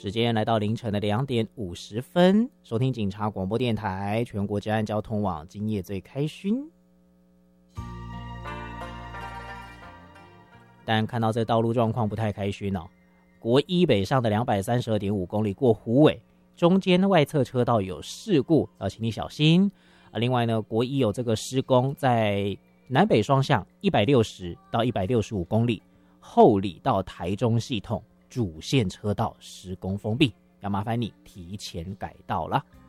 时间来到凌晨的2点50分，收听警察广播电台全国治安交通网，今夜最开勋。但看到这道路状况不太开勋哦。国一北上的232.5公里过虎尾，中间外侧车道有事故，要请你小心。另外呢，国一有这个施工，在南北双向160到165公里，后里到台中系统主线车道施工封闭，要麻烦你提前改道了。